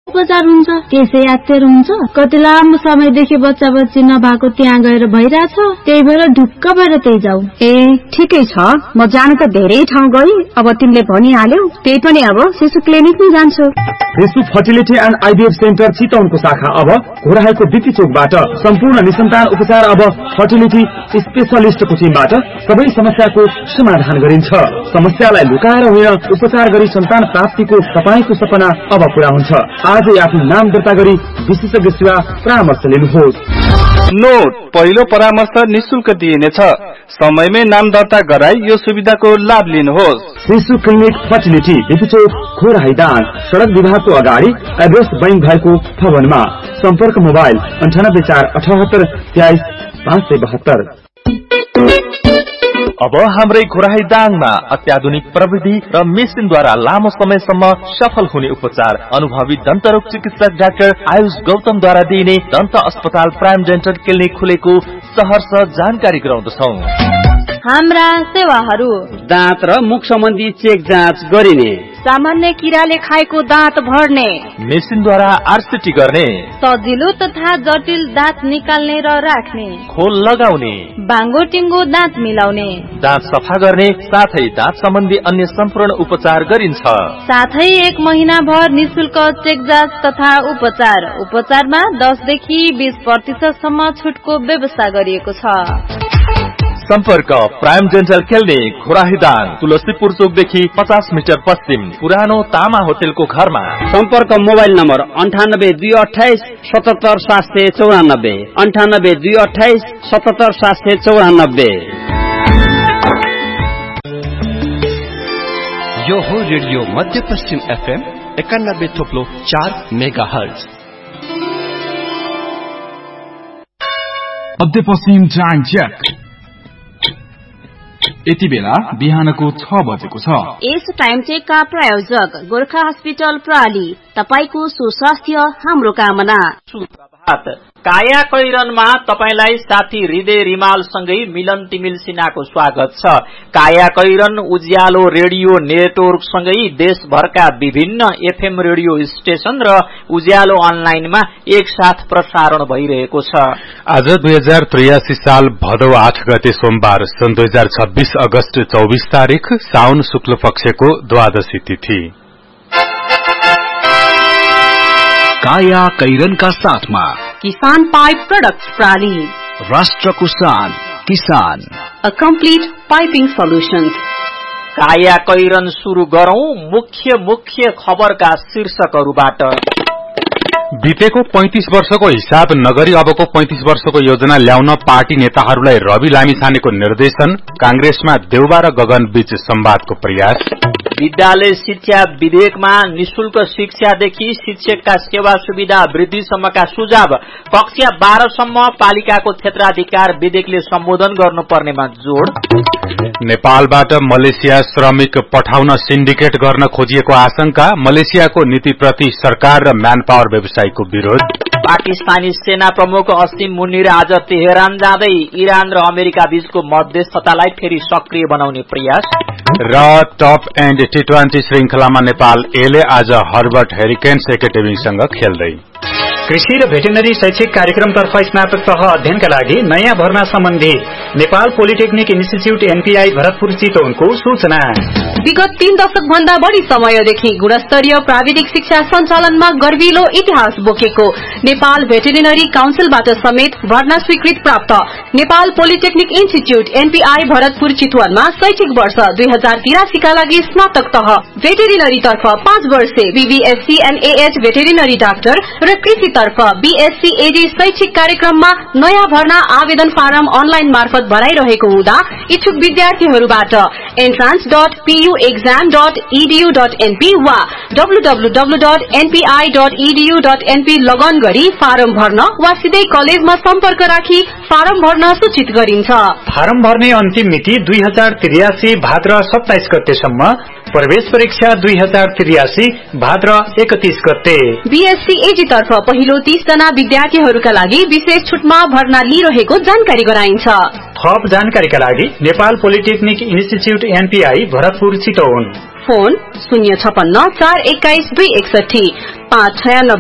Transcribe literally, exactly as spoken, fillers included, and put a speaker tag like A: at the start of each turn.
A: उपचार हुन्छ, त्यसै यात्तेर हुन्छ। कति लामो समयदेखि बच्चा बच्ची नभएको त्यहाँ गएर भइरहेछ, त्यही भएर ढुक्क भएर त्यही जाऊ।
B: ए ठिकै छ, म जानु त धेरै ठाउँ गई, अब तिमीले भनिहाल्यौ, त्यही पनि अब शिशु क्लिनिक नै जान्छु।
C: शिशु फर्टिलिटी एन्ड आइभीएफ सेन्टर चितवनको शाखा अब घोराहाइको बिपी चोकबाट सम्पूर्ण निसन्तान उपचार अब फर्टिलिटी स्पेशलिस्टको टिमबाट सबै समस्याको समाधान गरिन्छ। समस्यालाई लुकाएर होइन, उपचार गरी सन्तान प्राप्तिको तपाईको सपना अब पूरा हुन्छ। आजै आफ्नो नाम दर्ता गरी विशेषज्ञ सेवा परामर्श लिनुहोस्।
D: नोट, पहिलो परामर्श निशुल्क दिइनेछ। समयमै नाम दर्ता गराई यो सुविधाको लाभ लिनुहोस्।
C: शिशु क्लिनिक फर्टिलिटी बिपीचोक खोराहाइदाङ सड़क विभागको अगाडि एभरेस्ट बैंक भएको भवनमा। सम्पर्क मोबाइल अन्ठानब्बे चार अठहत्तर तेइस पाँच सय बहत्तर।
E: अब हाम्रै घोराहाइदाङमा अत्याधुनिक प्रविधि र मेसिनद्वारा लामो समयसम्म सफल हुने उपचार अनुभवी दन्तरोग चिकित्सक डाक्टर आयुष गौतमद्वारा दिइने दन्त अस्पताल प्राइम डेन्टल क्लिनिक खुलेको सहर्ष जानकारी गराउँदछौ।
F: हाम्रा सेवाहरू:
G: दाँत र मुख सम्बन्धी चेक जाँच गरिने,
F: सामान्य किराले खाएको दाँत भर्ने,
E: मेसिनद्वारा आरसीटी गर्ने,
F: सजिलो तथा जटिल दाँत निकाल्ने र राख्ने,
E: खोल लगाउने,
F: बाङ्गो टिङ्गो दाँत मिलाउने,
E: दाँत सफा गर्ने, साथै दाँत सम्बन्धी अन्य सम्पूर्ण उपचार गरिन्छ।
F: साथै एक महिना भर निशुल्क चेक जाँच तथा उपचार। उपचारमा दस देखि बीस प्रतिशत सम्म छुटको व्यवस्था गरिएको छ।
E: सम्पर्क प्राइम डेन्टल क्लिनिक घोराहाइदाङ तुलसीपुर चोकदेखि पचास मिटर पश्चिम पुरानो तामा होटेलको घरमा।
G: सम्पर्क मोबाइल नम्बर अन्ठानब्बे दुई अठाइस सतहत्तर सात सय चौरानब्बे अन्ठानब्बे दुई अठाइस सतहत्तर सात सय चौरानब्बे।
H: यो हो रेडियो मध्यपश्चिम एफएम एकानब्बे थोप्लो चार मेगा हर्ज।
I: मध्यपश्चिम टाइम चेक। यति बेला बिहानको छ बजेको छ।
B: यस टाइम चेकका प्रायोजक गोर्खा हस्पिटल प्रणाली, तपाईको सुस्वास्थ्य हाम्रो कामना।
J: काया कैरनमा तपाईलाई साथी हृदय रिमाल सँगै मिलन तिमिल सिन्हाको स्वागत छ। काया कैरन उज्यालो रेडियो नेटवर्क सँगै देशभरका विभिन्न एफएम रेडियो स्टेशन र उज्यालो अनलाइनमा एक साथ प्रसारण भइरहेको छ।
K: आज दुई हजार त्रियासी साल भदौ आठ गते सोमबार सन् दुई हजार छब्बीस अगस्त चौबीस तारीख साउन शुक्ल पक्षको द्वादशी तिथि।
H: काया कैरनका साथमा
B: किसान पाइप प्रोडक्ट्स प्रणाली,
H: राष्ट्रको शान किसान,
B: अ कम्प्लिट पाइपिङ सल्युशन्स।
J: काया कैरन सुरु गरौं मुख्य मुख्य खबरका शीर्षकहरूबाट।
K: बितेको पैंतीस वर्षको हिसाब नगरी अबको पैंतीस वर्षको योजना ल्याउन पार्टी नेताहरूलाई रवि लामिछानेको निर्देशन। कांग्रेसमा देउबा र गगन बीच संवादको प्रयास।
J: विद्यालय शिक्षा विधेयकमा निशुल्क शिक्षादेखि शिक्षकका सेवा सुविधा वृद्धिसम्मका सुझाव। कक्षा बाह्रसम्म पालिकाको क्षेत्राधिकार विधेयकले सम्बोधन गर्नुपर्नेमा जोड़।
K: नेपालबाट मलेसिया श्रमिक पठाउन सिन्डिकेट गर्न खोजिएको आशंका। मलेसियाको नीतिप्रति सरकार र म्यान पावर व्यवसायीको विरोध।
J: पाकिस्तानी सेना प्रमुख असिम मुनिर आज तेहरान जाँदै इरान र अमेरिका बीचको मध्यस्थतालाई फेरि सक्रिय बनाउने प्रयास।
K: र टप एन्ड टी ट्वेन्टी श्रृंखलामा नेपाल एले आज हर्बर्ट हेरिकेन्स एकाडेमीसँग खेल्दै।
L: कृषि र भेटेनरी शैक्षिक कार्यक्रमतर्फ स्नातक तह अध्ययनका लागि नयाँ भर्ना सम्बन्धी Nepal polytechnic institute NPI Bharatpur चितवनको सूचना।
B: विगत तीन दशक भन्दा बढ़ी समयदेखि गुणस्तरीय प्राविधिक शिक्षा सञ्चालनमा गर्विलो इतिहास बोकेको नेपाल भेटेरिनरी काउन्सिलबाट समेत भर्ना स्वीकृत प्राप्त Nepal polytechnic institute NPI Bharatpur चितवनमा शैक्षिक वर्ष दुई हजार तिरासी का लागि स्नातक तह भेटेरिनरी तर्फ पाँच वर्षे बीबीएससी एनएएच भेटेरिनरी डाक्टर र कृषि तर्फ बीएससी एडी शैक्षिक कार्यक्रममा नयाँ भर्ना आवेदन फारम अनलाइन मार्फत भराइरहेको हुँदा इच्छुक विद्यार्थीहरूबाट entrance dot PU exam dot EDU dot NP वा W W W dot NPI dot EDU dot NP लगन गरी फारम भर्न वा सिधै कलेजमा सम्पर्क राखी फारम भर्न सूचित गरिन्छ।
L: फारम भर्ने अन्तिम मिति दुई हजार त्रियासी भाद्र सत्ताइस गतेसम्म। प्रवेश परीक्षा दुई हजार त्रियासी भाद्र एकतीस गते।
B: बीएससी एजी तर्फ पहिलो तीस जना विद्यार्थीहरूका लागि विशेष छुटमा भर्ना लिइरहेको जानकारी गराइन्छ।
L: थप जानकारीका लागि Nepal polytechnic institute NPI Bharatpur Chitwan.
B: Phone शून्य छपन्न चार एक्काइस दुई एकसठी पाँच छयानब्बे